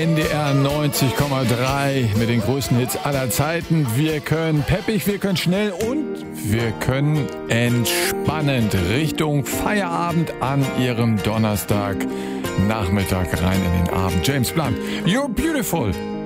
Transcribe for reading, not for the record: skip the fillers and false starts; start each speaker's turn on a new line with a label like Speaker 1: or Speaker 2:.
Speaker 1: NDR 90,3 mit den größten Hits aller Zeiten. Wir können peppig, wir können schnell und wir können entspannend Richtung Feierabend an Ihrem Donnerstagnachmittag rein in den Abend. James Blunt, You're Beautiful.